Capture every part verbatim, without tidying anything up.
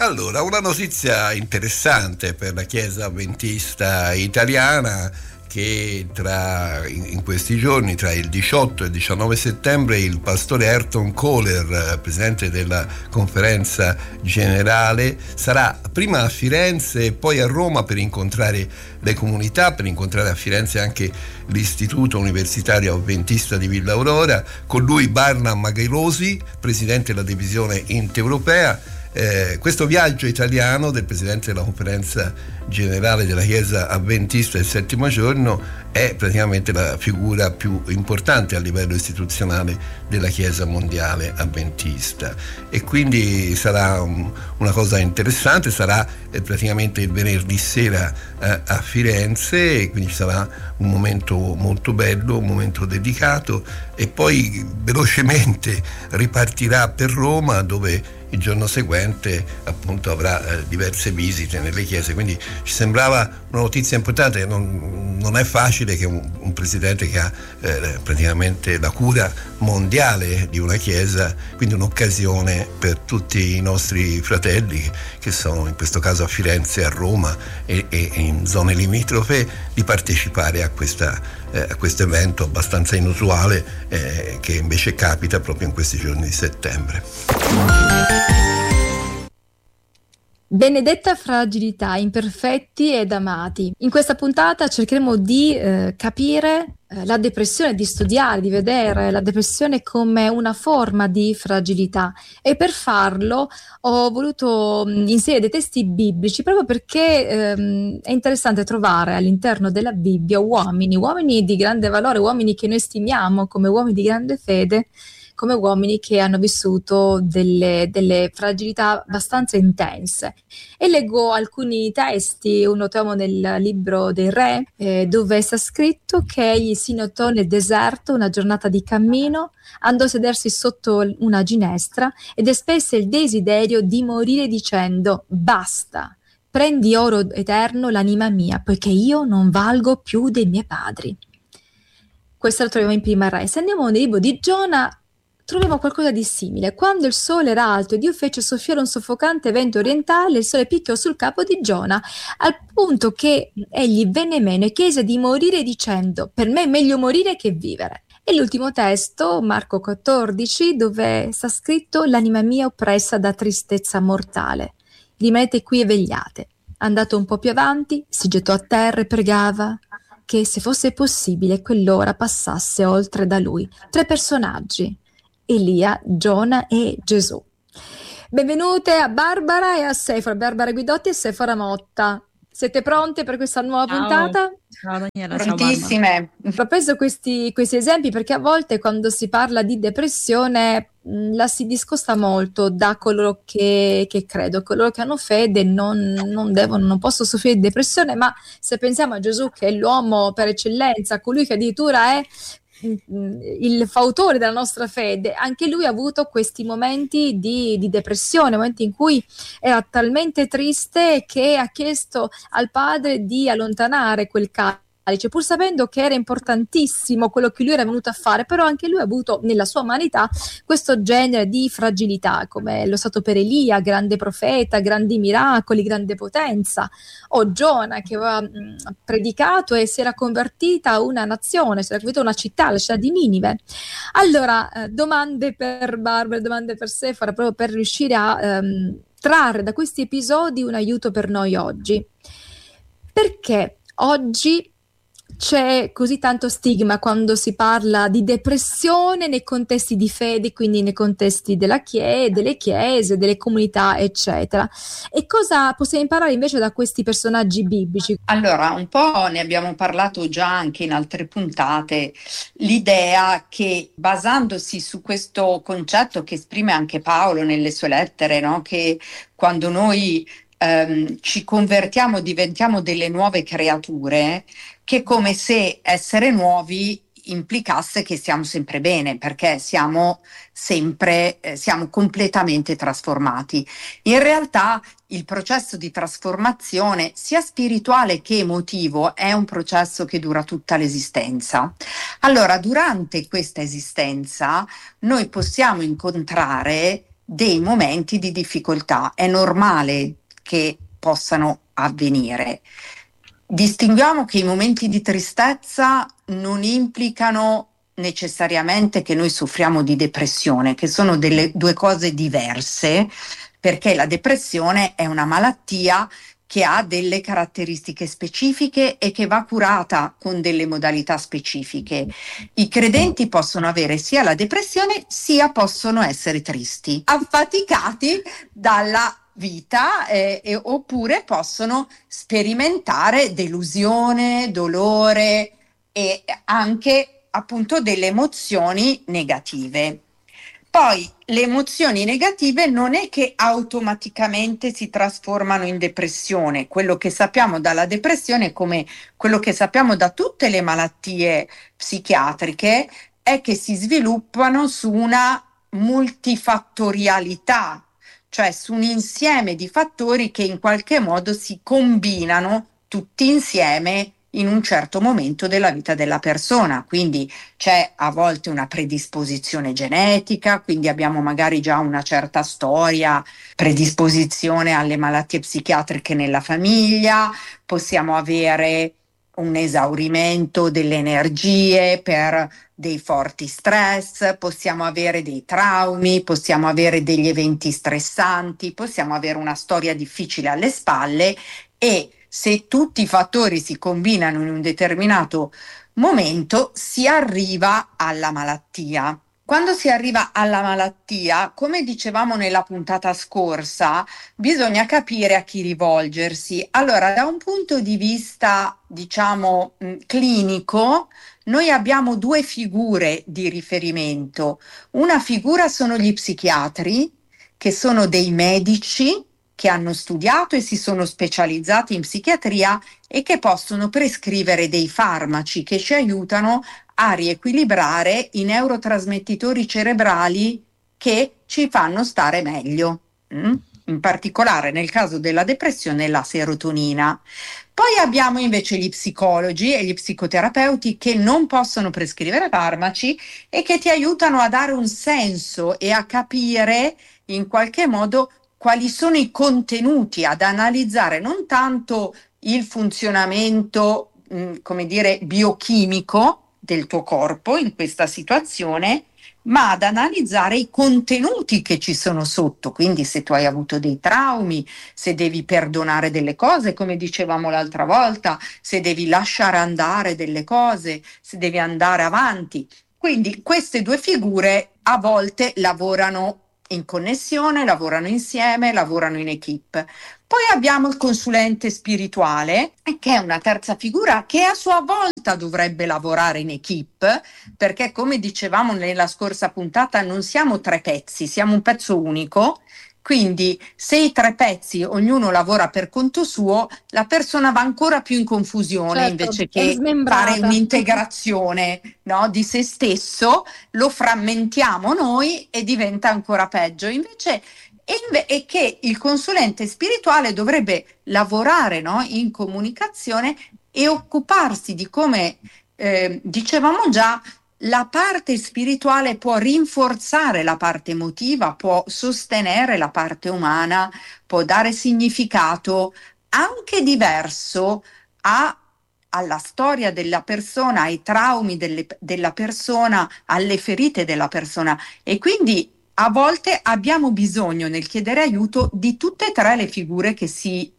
Allora, una notizia interessante per la Chiesa Avventista italiana, che tra, in, in questi giorni, tra il diciotto e il diciannove settembre, il pastore Ayrton Kohler, presidente della conferenza generale, sarà prima a Firenze e poi a Roma per incontrare le comunità, per incontrare a Firenze anche l'Istituto Universitario Avventista di Villa Aurora, con lui Barnum Magherosi, presidente della divisione Inter-Europea. Eh, questo viaggio italiano del presidente della conferenza generale della Chiesa Avventista del settimo giorno è praticamente la figura più importante a livello istituzionale della Chiesa mondiale avventista, e quindi sarà un, una cosa interessante. Sarà eh, praticamente il venerdì sera eh, a Firenze, e quindi sarà un momento molto bello, un momento dedicato, e poi velocemente ripartirà per Roma, dove il giorno seguente appunto avrà eh, diverse visite nelle chiese. Quindi ci sembrava una notizia importante. Non, non è facile che un, un presidente che ha eh, praticamente la cura mondiale di una chiesa, quindi un'occasione per tutti i nostri fratelli che sono in questo caso a Firenze, a Roma e, e in zone limitrofe, di partecipare a questa eh, a questo evento abbastanza inusuale eh, che invece capita proprio in questi giorni di settembre. Benedetta fragilità, imperfetti ed amati. In questa puntata cercheremo di eh, capire eh, la depressione, di studiare, di vedere la depressione come una forma di fragilità, e per farlo ho voluto mh, inserire dei testi biblici, proprio perché ehm, è interessante trovare all'interno della Bibbia uomini, uomini di grande valore, uomini che noi stimiamo come uomini di grande fede, come uomini che hanno vissuto delle, delle fragilità abbastanza intense. E leggo alcuni testi. Uno troviamo nel libro dei Re, eh, dove sta scritto che egli si notò nel deserto una giornata di cammino, andò a sedersi sotto una ginestra ed espresse il desiderio di morire dicendo: basta, prendi oro eterno l'anima mia, poiché io non valgo più dei miei padri. Questo lo troviamo in Prima Re. Se andiamo nel libro di Giona, troviamo qualcosa di simile. Quando il sole era alto e Dio fece soffiare un soffocante vento orientale, il sole picchiò sul capo di Giona, al punto che egli venne meno e chiese di morire dicendo: per me è meglio morire che vivere. E l'ultimo testo, Marco quattordici, dove sta scritto: l'anima mia oppressa da tristezza mortale, rimanete qui e vegliate. Andato un po' più avanti, si gettò a terra e pregava che, se fosse possibile, quell'ora passasse oltre da lui. Tre personaggi: Elia, Giona e Gesù. Benvenute a Barbara e a Sefora, Barbara Guidotti e Sefora Motta. Siete pronte per questa nuova Ciao. puntata? Ciao Daniela, Prontissime. Ho preso questi, questi esempi perché a volte quando si parla di depressione mh, la si discosta molto da coloro che, che credo, coloro che hanno fede non, non devono, non possono soffrire di depressione, ma se pensiamo a Gesù, che è l'uomo per eccellenza, colui che addirittura è il fautore della nostra fede, anche lui ha avuto questi momenti di, di depressione, momenti in cui era talmente triste che ha chiesto al padre di allontanare quel calice, pur sapendo che era importantissimo quello che lui era venuto a fare. Però anche lui ha avuto nella sua umanità questo genere di fragilità, come lo stato per Elia, grande profeta, grandi miracoli, grande potenza, o Giona che aveva mh, predicato e si era convertita una nazione, si era convertita una città, la città di Ninive. Allora, eh, domande per Barbara, domande per Sefora, proprio per riuscire a ehm, trarre da questi episodi un aiuto per noi oggi. Perché oggi c'è così tanto stigma quando si parla di depressione nei contesti di fede, quindi nei contesti della chiesa, delle chiese, delle comunità, eccetera? E cosa possiamo imparare invece da questi personaggi biblici? Allora, un po' ne abbiamo parlato già anche in altre puntate, l'idea che, basandosi su questo concetto che esprime anche Paolo nelle sue lettere, no? Che quando noi ehm, ci convertiamo, diventiamo delle nuove creature, che come se essere nuovi implicasse che stiamo sempre bene, perché siamo sempre, eh, siamo completamente trasformati. In realtà il processo di trasformazione, sia spirituale che emotivo, è un processo che dura tutta l'esistenza. Allora, durante questa esistenza noi possiamo incontrare dei momenti di difficoltà. È normale che possano avvenire. Distinguiamo che i momenti di tristezza non implicano necessariamente che noi soffriamo di depressione, che sono delle due cose diverse, perché la depressione è una malattia che ha delle caratteristiche specifiche e che va curata con delle modalità specifiche. I credenti possono avere sia la depressione sia possono essere tristi, affaticati dalla vita eh, e, oppure possono sperimentare delusione, dolore e anche appunto delle emozioni negative. Poi le emozioni negative non è che automaticamente si trasformano in depressione. Quello che sappiamo dalla depressione, come quello che sappiamo da tutte le malattie psichiatriche, è che si sviluppano su una multifattorialità, cioè su un insieme di fattori che in qualche modo si combinano tutti insieme in un certo momento della vita della persona. Quindi c'è a volte una predisposizione genetica, quindi abbiamo magari già una certa storia, predisposizione alle malattie psichiatriche nella famiglia, possiamo avere un esaurimento delle energie per dei forti stress, possiamo avere dei traumi, possiamo avere degli eventi stressanti, possiamo avere una storia difficile alle spalle e se tutti i fattori si combinano in un determinato momento si arriva alla malattia. Quando si arriva alla malattia, come dicevamo nella puntata scorsa, bisogna capire a chi rivolgersi. Allora, da un punto di vista, diciamo, mh, clinico, noi abbiamo due figure di riferimento. Una figura sono gli psichiatri, che sono dei medici che hanno studiato e si sono specializzati in psichiatria e che possono prescrivere dei farmaci che ci aiutano a riequilibrare i neurotrasmettitori cerebrali che ci fanno stare meglio. Mm? In particolare nel caso della depressione la serotonina. Poi abbiamo invece gli psicologi e gli psicoterapeuti che non possono prescrivere farmaci e che ti aiutano a dare un senso e a capire in qualche modo quali sono i contenuti, ad analizzare non tanto il funzionamento, mh, come dire, biochimico del tuo corpo in questa situazione, ma ad analizzare i contenuti che ci sono sotto. Quindi se tu hai avuto dei traumi, se devi perdonare delle cose, come dicevamo l'altra volta, se devi lasciare andare delle cose, se devi andare avanti. Quindi queste due figure a volte lavorano in connessione, lavorano insieme, lavorano in equipe. Poi abbiamo il consulente spirituale, che è una terza figura che a sua volta dovrebbe lavorare in equipe, perché come dicevamo nella scorsa puntata non siamo tre pezzi, siamo un pezzo unico. Quindi se i tre pezzi ognuno lavora per conto suo, la persona va ancora più in confusione, certo, invece che fare un'integrazione, no, di se stesso, lo frammentiamo noi e diventa ancora peggio. Invece e, inve- e che il consulente spirituale dovrebbe lavorare, no, in comunicazione e occuparsi di come eh, dicevamo già. La parte spirituale può rinforzare la parte emotiva, può sostenere la parte umana, può dare significato anche diverso a, alla storia della persona, ai traumi delle, della persona, alle ferite della persona. E quindi a volte abbiamo bisogno nel chiedere aiuto di tutte e tre le figure che si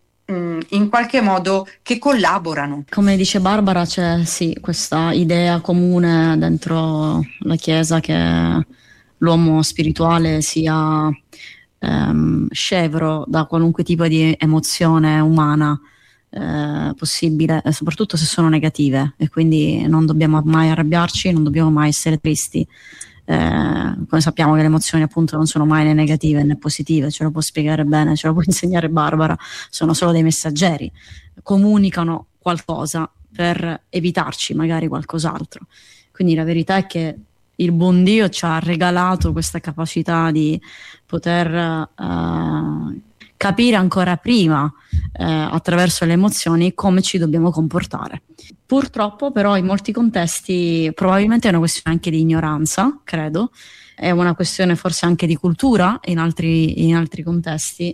in qualche modo che collaborano. Come dice Barbara, c'è sì questa idea comune dentro la Chiesa che l'uomo spirituale sia ehm, scevro da qualunque tipo di emozione umana eh, possibile, soprattutto se sono negative, e quindi non dobbiamo mai arrabbiarci, non dobbiamo mai essere tristi. Eh, come sappiamo che le emozioni appunto non sono mai né negative né positive, ce lo può spiegare bene, ce lo può insegnare Barbara, sono solo dei messaggeri, comunicano qualcosa per evitarci magari qualcos'altro. Quindi la verità è che il buon Dio ci ha regalato questa capacità di poter uh, capire ancora prima uh, attraverso le emozioni come ci dobbiamo comportare. Purtroppo però in molti contesti probabilmente è una questione anche di ignoranza, credo, è una questione forse anche di cultura in altri, in altri contesti,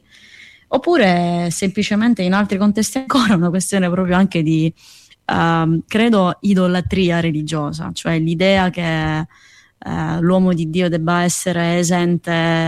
oppure semplicemente in altri contesti ancora una questione proprio anche di, uh, credo, idolatria religiosa, cioè l'idea che Uh, l'uomo di Dio debba essere esente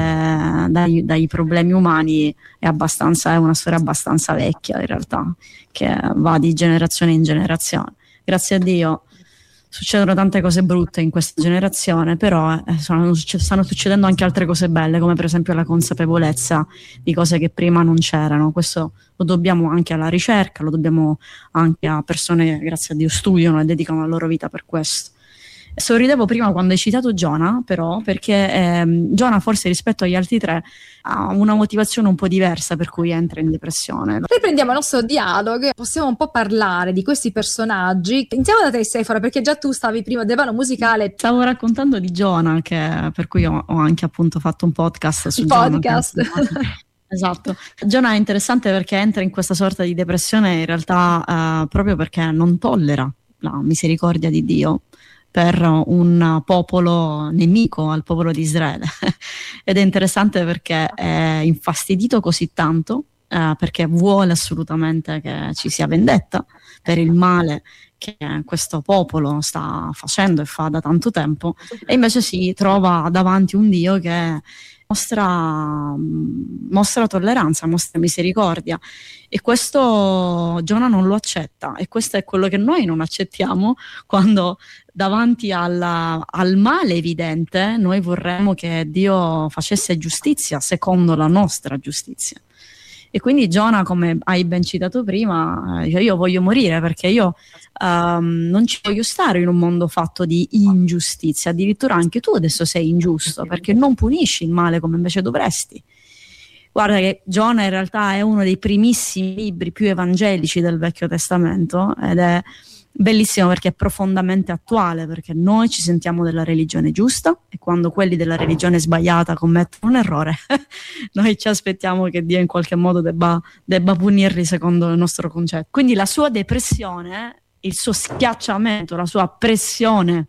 dai, dai problemi umani è abbastanza, è una storia abbastanza vecchia in realtà, che va di generazione in generazione. Grazie a Dio succedono tante cose brutte in questa generazione, però eh, sono, stanno succedendo anche altre cose belle, come per esempio la consapevolezza di cose che prima non c'erano. Questo lo dobbiamo anche alla ricerca, lo dobbiamo anche a persone che grazie a Dio studiano e dedicano la loro vita per questo. Sorridevo prima quando hai citato Giona, però, perché ehm, Giona forse rispetto agli altri tre ha una motivazione un po' diversa per cui entra in depressione. Riprendiamo il nostro dialogo, possiamo un po' parlare di questi personaggi. Iniziamo da te, Sephora, perché già tu stavi prima del brano musicale. Stavo raccontando di Giona, che, per cui ho, ho anche appunto fatto un podcast su Giona. Podcast. Esatto. Giona è interessante perché entra in questa sorta di depressione in realtà eh, proprio perché non tollera la misericordia di Dio per un popolo nemico al popolo di Israele. Ed è interessante perché è infastidito così tanto eh, perché vuole assolutamente che ci sia vendetta per il male che questo popolo sta facendo e fa da tanto tempo, e invece si trova davanti un Dio che mostra, mostra tolleranza, mostra misericordia, e questo Giona non lo accetta, e questo è quello che noi non accettiamo quando davanti alla, al male evidente noi vorremmo che Dio facesse giustizia secondo la nostra giustizia. E quindi Giona, come hai ben citato prima, dice: io voglio morire perché io um, non ci voglio stare in un mondo fatto di ingiustizia. Addirittura anche tu adesso sei ingiusto perché non punisci il male come invece dovresti. Guarda che Giona in realtà è uno dei primissimi libri più evangelici del Vecchio Testamento, ed è bellissimo perché è profondamente attuale, perché noi ci sentiamo della religione giusta e quando quelli della religione sbagliata commettono un errore noi ci aspettiamo che Dio in qualche modo debba, debba punirli secondo il nostro concetto. Quindi la sua depressione, il suo schiacciamento, la sua pressione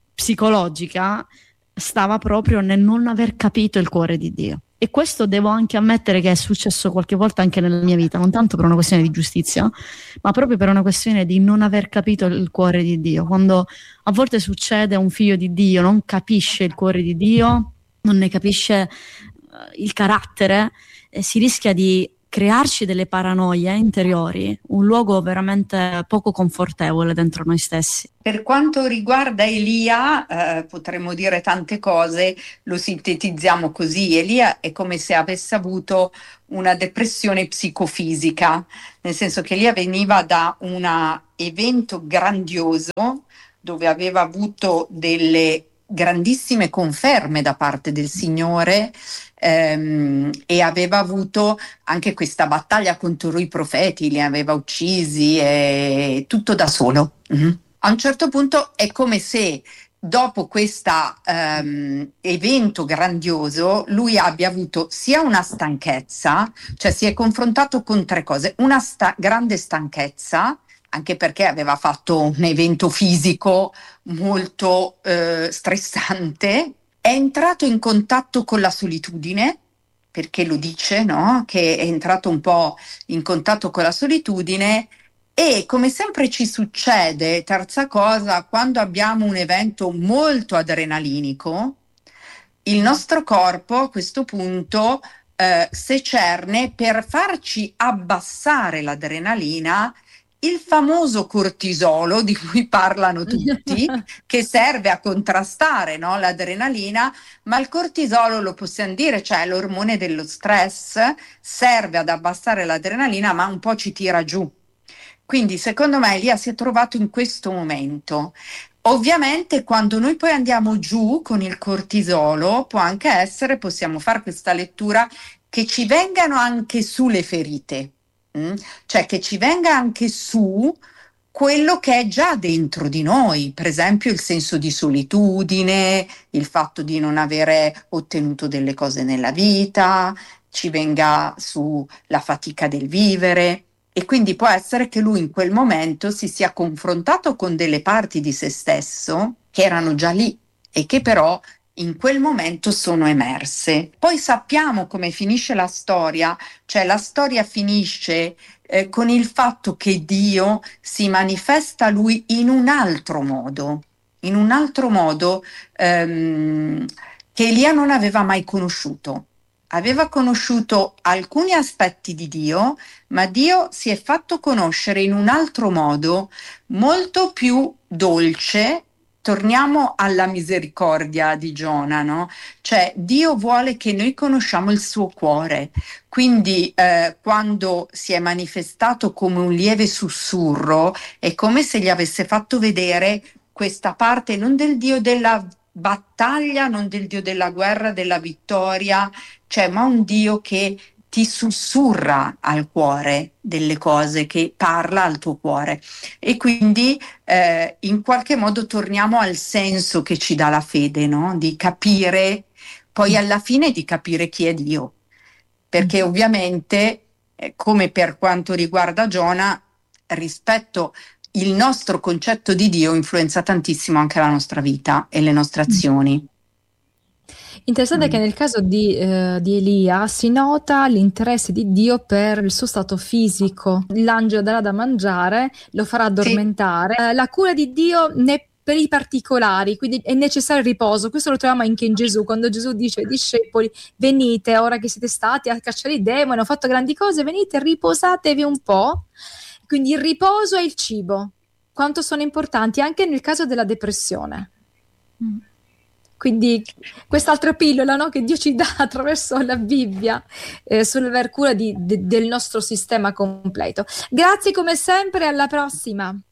psicologica stava proprio nel non aver capito il cuore di Dio. E questo devo anche ammettere che è successo qualche volta anche nella mia vita, non tanto per una questione di giustizia, ma proprio per una questione di non aver capito il cuore di Dio. Quando a volte succede, un figlio di Dio non capisce il cuore di Dio, non ne capisce uh, il carattere, e si rischia di crearci delle paranoie interiori, un luogo veramente poco confortevole dentro noi stessi. Per quanto riguarda Elia, eh, potremmo dire tante cose, lo sintetizziamo così: Elia è come se avesse avuto una depressione psicofisica, nel senso che Elia veniva da un evento grandioso dove aveva avuto delle grandissime conferme da parte del Signore, ehm, e aveva avuto anche questa battaglia contro i profeti, li aveva uccisi, e tutto da solo. Mm-hmm. A un certo punto è come se dopo questo um, evento grandioso lui abbia avuto sia una stanchezza, cioè si è confrontato con tre cose: una sta- grande stanchezza, anche perché aveva fatto un evento fisico molto eh, stressante, è entrato in contatto con la solitudine, perché lo dice, no? Che è entrato un po' in contatto con la solitudine. E come sempre ci succede, terza cosa, quando abbiamo un evento molto adrenalinico, il nostro corpo a questo punto eh, secerne per farci abbassare l'adrenalina il famoso cortisolo di cui parlano tutti, che serve a contrastare, no, l'adrenalina, ma il cortisolo, lo possiamo dire, cioè l'ormone dello stress, serve ad abbassare l'adrenalina ma un po' ci tira giù. Quindi secondo me Elia si è trovato in questo momento. Ovviamente quando noi poi andiamo giù con il cortisolo, può anche essere, possiamo fare questa lettura, che ci vengano anche su le ferite, mm? Cioè che ci venga anche su quello che è già dentro di noi, per esempio il senso di solitudine, il fatto di non avere ottenuto delle cose nella vita, ci venga su la fatica del vivere. E quindi può essere che lui in quel momento si sia confrontato con delle parti di se stesso che erano già lì e che però in quel momento sono emerse. Poi sappiamo come finisce la storia, cioè la storia finisce eh, con il fatto che Dio si manifesta a lui in un altro modo, in un altro modo ehm, che Elia non aveva mai conosciuto. Aveva conosciuto alcuni aspetti di Dio, ma Dio si è fatto conoscere in un altro modo, molto più dolce. Torniamo alla misericordia di Giona, no? Cioè Dio vuole che noi conosciamo il suo cuore, quindi eh, quando si è manifestato come un lieve sussurro è come se gli avesse fatto vedere questa parte non del Dio della battaglia, non del Dio della guerra, della vittoria, cioè ma un Dio che ti sussurra al cuore delle cose, che parla al tuo cuore. E quindi eh, in qualche modo torniamo al senso che ci dà la fede, no? Di capire, poi alla fine di capire chi è Dio, perché ovviamente eh, come per quanto riguarda Giona, rispetto il nostro concetto di Dio influenza tantissimo anche la nostra vita e le nostre azioni. Interessante mm. che nel caso di, eh, di Elia si nota l'interesse di Dio per il suo stato fisico. L'angelo darà da mangiare, lo farà addormentare. Sì. Eh, la cura di Dio ne per i particolari, quindi è necessario il riposo. Questo lo troviamo anche in Gesù, quando Gesù dice ai discepoli: venite, ora che siete stati a cacciare i demoni, hanno fatto grandi cose, venite, riposatevi un po'. Quindi il riposo e il cibo, quanto sono importanti anche nel caso della depressione. Mm. Quindi quest'altra pillola, no, che Dio ci dà attraverso la Bibbia eh, sull'aver cura di, de, del nostro sistema completo. Grazie come sempre, alla prossima.